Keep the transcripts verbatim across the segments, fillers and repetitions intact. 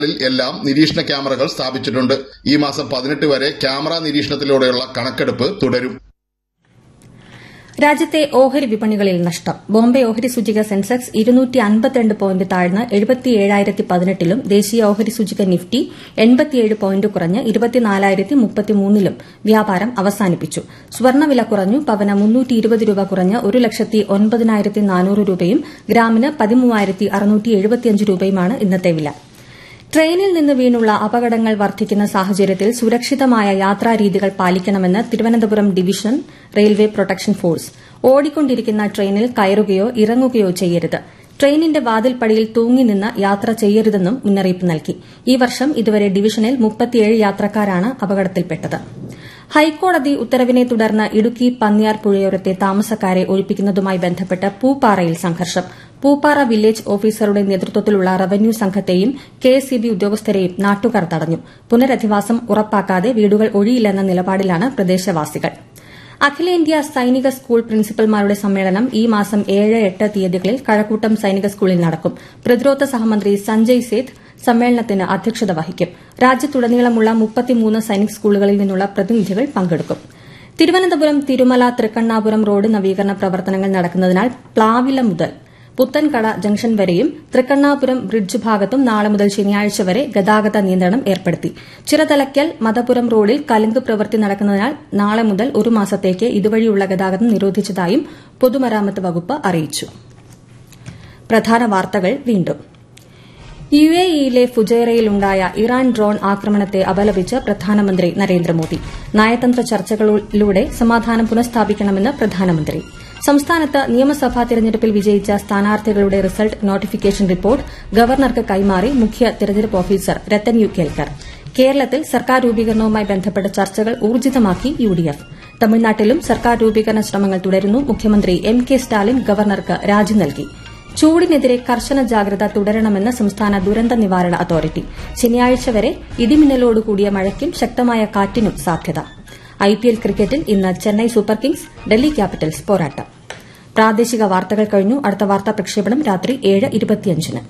എല്ലാം നിരീക്ഷണ ക്യാമറകൾ സ്ഥാപിച്ചിട്ടുണ്ട്. ഈ മാസം പതിനെട്ട് വരെ ക്യാമറ നിരീക്ഷണത്തിലൂടെയുള്ള കണക്കെടുപ്പ് തുടരും. രാജ്യത്തെ ഓഹരി വിപണികളിൽ നഷ്ടം. ബോംബെ ഓഹരി സൂചിക സെൻസെക്സ് ഇരുന്നൂറ്റി അൻപത്തിരണ്ട് പോയിന്റ് താഴ്ന്ന് എഴുപത്തിയേഴായിരത്തി പതിനെട്ടിലും ദേശീയ ഓഹരി സൂചിക നിഫ്റ്റി എൺപത്തിയേഴ് പോയിന്റ് കുറഞ്ഞ് ഇരുപത്തിനാലായിരത്തി മുപ്പത്തിമൂന്നിലും വ്യാപാരം അവസാനിപ്പിച്ചു. സ്വർണ്ണവില കുറഞ്ഞു. പവന് മുന്നൂറ്റി ഇരുപത് രൂപ കുറഞ്ഞ് ഒരു ലക്ഷത്തി ഒൻപതിനായിരത്തി നാനൂറ് രൂപയും ഗ്രാമിന് പതിമൂവായിരത്തി അറുന്നൂറ്റി എഴുപത്തിയഞ്ച് രൂപയുമാണ് ഇന്നത്തെ വില. ട്രെയിനിൽ നിന്ന് വീണുള്ള അപകടങ്ങൾ വർദ്ധിക്കുന്ന സാഹചര്യത്തിൽ സുരക്ഷിതമായ യാത്രാരീതികൾ പാലിക്കണമെന്ന് Thiruvananthapuram division railway protection force. ഓടിക്കൊണ്ടിരിക്കുന്ന ട്രെയിനിൽ കയറുകയോ ഇറങ്ങുകയോ ചെയ്യരുത്. ട്രെയിനിന്റെ വാതിൽപ്പടിയിൽ തൂങ്ങി നിന്ന് യാത്ര ചെയ്യരുതെന്നും മുന്നറിയിപ്പ് നൽകി. ഈ വർഷം ഇതുവരെ ഡിവിഷനിൽ മുപ്പത്തിയേഴ് യാത്രക്കാരാണ് അപകടത്തിൽപ്പെട്ടത്. ഹൈക്കോടതി ഉത്തരവിനെ തുടർന്ന് ഇടുക്കി പന്നിയാർ പുഴയോരത്തെ താമസക്കാരെ ഒഴിപ്പിക്കുന്നതുമായി ബന്ധപ്പെട്ട് പൂപ്പാറയിൽ സംഘർഷം. പൂപ്പാറ വില്ലേജ് ഓഫീസറുടെ നേതൃത്വത്തിലുള്ള റവന്യൂ സംഘത്തെയും കെഎസ്ഇബി ഉദ്യോഗസ്ഥരെയും നാട്ടുകാർ തടഞ്ഞു. പുനരധിവാസം ഉറപ്പാക്കാതെ വീടുകൾ ഒഴിയില്ലെന്ന നിലപാടിലാണ് പ്രദേശവാസികൾ. അഖിലേന്ത്യാ സൈനിക സ്കൂൾ പ്രിൻസിപ്പൽമാരുടെ സമ്മേളനം ഈ മാസം ഏഴ് എട്ട് തീയതികളിൽ കഴക്കൂട്ടം സൈനിക സ്കൂളിൽ നടക്കും. പ്രതിരോധ സഹമന്ത്രി സഞ്ജയ് സേത്ത് സമ്മേളനത്തിന് അധ്യക്ഷത വഹിക്കും. രാജ്യത്തുടനീളമുള്ള മുപ്പത്തിമൂന്ന് സൈനിക് സ്കൂളുകളിൽ നിന്നുള്ള പ്രതിനിധികൾ പങ്കെടുക്കും. തിരുവനന്തപുരം തിരുമല തൃക്കണ്ണാപുരം റോഡ് നവീകരണ പ്രവർത്തനങ്ങൾ നടക്കുന്നതിനാൽ പ്ലാവില മുതൽ പുത്തൻകട ജംഗ്ഷൻ വരെയും തൃക്കണ്ണാപുരം ബ്രിഡ്ജ് ഭാഗത്തും നാളെ മുതൽ ശനിയാഴ്ച വരെ ഗതാഗത നിയന്ത്രണം ഏർപ്പെടുത്തി. ചിറതലയ്ക്കൽ മദപുരം റോഡിൽ കലുങ്ക് പ്രവൃത്തി നടക്കുന്നതിനാൽ നാളെ മുതൽ ഒരു മാസത്തേക്ക് ഇതുവഴിയുള്ള ഗതാഗതം നിരോധിച്ചതായും പൊതുമരാമത്ത് വകുപ്പ് അറിയിച്ചു. പ്രധാന വാർത്തകൾ വീണ്ടും. യു എ ഇയിലെ ഫുജൈറയിലുണ്ടായ ഇറാൻ ഡ്രോൺ ആക്രമണത്തെ അപലപിച്ച് പ്രധാനമന്ത്രി നരേന്ദ്രമോദി. നയതന്ത്ര ചർച്ചകളിലൂടെ സമാധാനം പുനഃസ്ഥാപിക്കണമെന്ന് പ്രധാനമന്ത്രി. സംസ്ഥാനത്ത് നിയമസഭാ തെരഞ്ഞെടുപ്പിൽ വിജയിച്ച സ്ഥാനാർത്ഥികളുടെ റിസൾട്ട് നോട്ടിഫിക്കേഷൻ റിപ്പോർട്ട് ഗവർണർക്ക് കൈമാറി മുഖ്യ തെരഞ്ഞെടുപ്പ് ഓഫീസർ രത്തൻ യു കേൽക്കർ. കേരളത്തിൽ സർക്കാർ രൂപീകരണവുമായി ബന്ധപ്പെട്ട ചർച്ചകൾ ഊർജിതമാക്കി യുഡിഎഫ്. തമിഴ്നാട്ടിലും സർക്കാർ രൂപീകരണ ശ്രമങ്ങൾ തുടരുന്നു. മുഖ്യമന്ത്രി എം കെ സ്റ്റാലിൻ ഗവർണർക്ക് രാജി നൽകി. ചൂടിനെതിരെ കർശന ജാഗ്രത തുടരണമെന്ന് സംസ്ഥാന ദുരന്ത നിവാരണ അതോറിറ്റി. ശനിയാഴ്ച വരെ ഇടിമിന്നലോടുകൂടിയ മഴയ്ക്കും ശക്തമായ കാറ്റിനും സാധ്യത. ഐപിഎൽ ക്രിക്കറ്റിൽ ഇന്ന് Chennai super Kings Delhi Capitals പോരാട്ടം. പ്രാദേശിക വാർത്തകൾ കഴിഞ്ഞു. അടുത്ത വാർത്താ പ്രക്ഷേപണം രാത്രി ഏഴ് ഇരുപത്തിയഞ്ചിന്.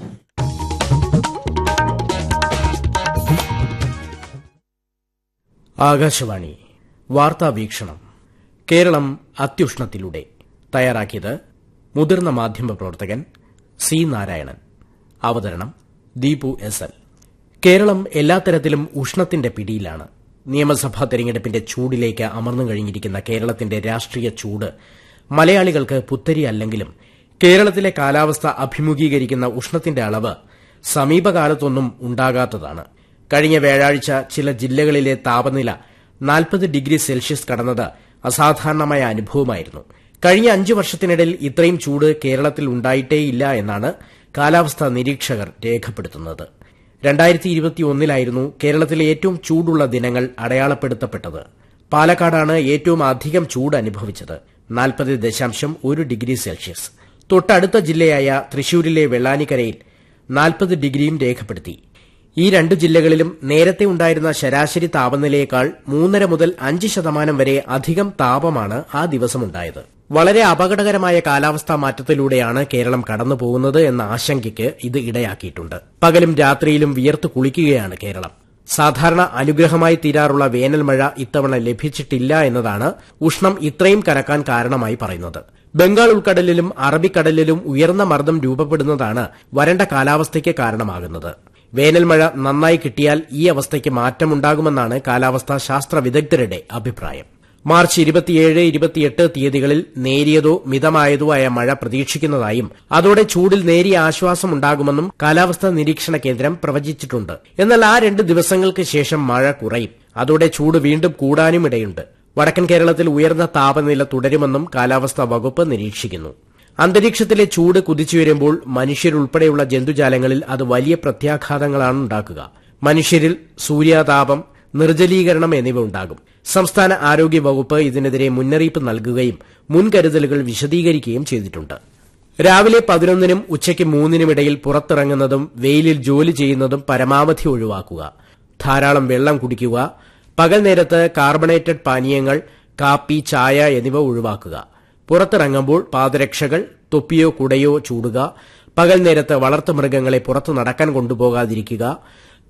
ആകാശവാണി വാർത്താ വീക്ഷണം. കേരളം അത്യുഷ്ണത്തിലൂടെ. തയ്യാറാക്കിയത് മുതിർന്ന മാധ്യമപ്രവർത്തകൻ സി നാരായണൻ. അവതരണം ദീപു എസ് എൽ. കേരളം എല്ലാത്തരത്തിലും ഉഷ്ണത്തിന്റെ പിടിയിലാണ്. നിയമസഭാ തെരഞ്ഞെടുപ്പിന്റെ ചൂടിലേക്ക് അമർന്നു കഴിഞ്ഞിരിക്കുന്ന കേരളത്തിന്റെ രാഷ്ട്രീയ ചൂട് മലയാളികൾക്ക് പുത്തരിയല്ലെങ്കിലും കേരളത്തിലെ കാലാവസ്ഥ അഭിമുഖീകരിക്കുന്ന ഉഷ്ണത്തിന്റെ അളവ് സമീപകാലത്തൊന്നും ഉണ്ടാകാത്തതാണ്. കഴിഞ്ഞ വ്യാഴാഴ്ച ചില ജില്ലകളിലെ താപനില നാൽപ്പത് ഡിഗ്രി സെൽഷ്യസ് കടന്നത് അസാധാരണമായ അനുഭവമായിരുന്നു. കഴിഞ്ഞ അഞ്ചു വർഷത്തിനിടയിൽ ഇത്രയും ചൂട് കേരളത്തിൽ ഉണ്ടായിട്ടേയില്ല എന്നാണ് കാലാവസ്ഥാ നിരീക്ഷകർ രേഖപ്പെടുത്തുന്നത്. രണ്ടായിരത്തി ഇരുപത്തിയൊന്നിലായിരുന്നു കേരളത്തിലെ ഏറ്റവും ചൂടുള്ള ദിനങ്ങൾ അടയാളപ്പെടുത്തപ്പെട്ടത്. പാലക്കാടാണ് ഏറ്റവും അധികം ചൂട് അനുഭവിച്ചത്, നാൽപ്പത് ദശാംശം ഒരു ഡിഗ്രി സെൽഷ്യസ്. തൊട്ടടുത്ത ജില്ലയായ തൃശൂരിലെ വെള്ളാനിക്കരയിൽ നാൽപ്പത് ഡിഗ്രിയും രേഖപ്പെടുത്തി. ഈ രണ്ടു ജില്ലകളിലും നേരത്തെ ഉണ്ടായിരുന്ന ശരാശരി താപനിലയേക്കാൾ മൂന്നര മുതൽ അഞ്ച് ശതമാനം വരെ അധികം താപമാണ് ആ ദിവസമുണ്ടായത്. വളരെ അപകടകരമായ കാലാവസ്ഥാ മാറ്റത്തിലൂടെയാണ് കേരളം കടന്നുപോകുന്നത് എന്ന ആശങ്കയ്ക്ക് ഇത് ഇടയാക്കിയിട്ടുണ്ട്. പകലും രാത്രിയിലും വിയർത്ത് കുളിക്കുകയാണ് കേരളം. സാധാരണ അനുഗ്രഹമായി തീരാറുള്ള വേനൽ മഴ ഇത്തവണ ലഭിച്ചിട്ടില്ല എന്നതാണ് ഉഷ്ണം ഇത്രയും കനക്കാൻ കാരണമായി പറയുന്നത്. ബംഗാൾ ഉൾക്കടലിലും അറബിക്കടലിലും ഉയർന്ന മർദ്ദം രൂപപ്പെടുന്നതാണ് വരണ്ട കാലാവസ്ഥയ്ക്ക് കാരണമാകുന്നത്. വേനൽമഴ നന്നായി കിട്ടിയാൽ ഈ അവസ്ഥയ്ക്ക് മാറ്റമുണ്ടാകുമെന്നാണ് കാലാവസ്ഥാ ശാസ്ത്ര വിദഗ്ധരുടെ അഭിപ്രായം. മാർച്ച് ഇരുപത്തിയേഴ് ഇരുപത്തിയെട്ട് തീയതികളിൽ നേരിയതോ മിതമായതോ ആയ മഴ പ്രതീക്ഷിക്കുന്നതായും അതോടെ ചൂടിൽ നേരിയ ആശ്വാസമുണ്ടാകുമെന്നും കാലാവസ്ഥാ നിരീക്ഷണ കേന്ദ്രം പ്രവചിച്ചിട്ടുണ്ട്. എന്നാൽ ആ രണ്ട് ദിവസങ്ങൾക്ക് ശേഷം മഴ കുറയും. അതോടെ ചൂട് വീണ്ടും കൂടാനും ഇടയുണ്ട്. വടക്കൻ കേരളത്തിൽ ഉയർന്ന താപനില തുടരുമെന്നും കാലാവസ്ഥാ വകുപ്പ് നിരീക്ഷിക്കുന്നു. അന്തരീക്ഷത്തിലെ ചൂട് കുതിച്ചുയരുമ്പോൾ മനുഷ്യരുൾപ്പെടെയുള്ള ജന്തുജാലങ്ങളിൽ അത് വലിയ പ്രത്യാഘാതങ്ങളാണ് ഉണ്ടാക്കുക. മനുഷ്യരിൽ സൂര്യാതാപം, നിർജ്ജലീകരണം എന്നിവ ഉണ്ടാകും. സംസ്ഥാന ആരോഗ്യ വകുപ്പ് ഇതിനെതിരെ മുന്നറിയിപ്പ് നൽകുകയും മുൻകരുതലുകൾ വിശദീകരിക്കുകയും ചെയ്തിട്ടുണ്ട്. രാവിലെ പതിനൊന്നിനും ഉച്ചയ്ക്ക് മൂന്നിനുമിടയിൽ പുറത്തിറങ്ങുന്നതും വെയിലിൽ ജോലി ചെയ്യുന്നതും പരമാവധി ഒഴിവാക്കുക. ധാരാളം വെള്ളം കുടിക്കുക. പകൽ നേരത്ത് കാർബണേറ്റഡ് പാനീയങ്ങൾ, കാപ്പി, ചായ എന്നിവ ഒഴിവാക്കുക. പുറത്തിറങ്ങുമ്പോൾ പാദരക്ഷകൾ, തൊപ്പിയോ കുടയോ ചൂടുക. പകൽ നേരത്ത് വളർത്തുമൃഗങ്ങളെ പുറത്തു നടക്കാൻ കൊണ്ടുപോകാതിരിക്കുക.